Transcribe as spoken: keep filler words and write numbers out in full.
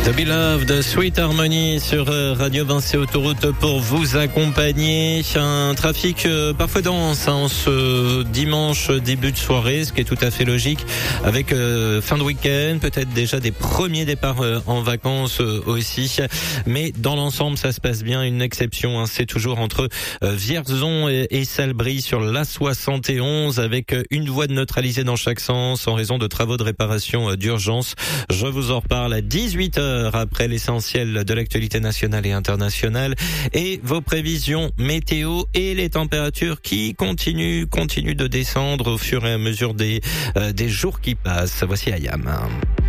The Beloved, Sweet Harmony sur Radio Vinci Autoroute pour vous accompagner. Un trafic euh, parfois dense hein, en ce dimanche début de soirée, ce qui est tout à fait logique avec euh, fin de week-end, peut-être déjà des premiers départs euh, en vacances euh, aussi. Mais dans l'ensemble, ça se passe bien. Une exception, hein, c'est toujours entre euh, Vierzon et, et Salbris sur l'A soixante et onze avec une voie de neutralisée dans chaque sens en raison de travaux de réparation euh, d'urgence. Je vous en reparle à dix-huit heures après l'essentiel de l'actualité nationale et internationale et vos prévisions météo et les températures qui continuent, continuent de descendre au fur et à mesure des, euh, des jours qui passent. Voici Ayam.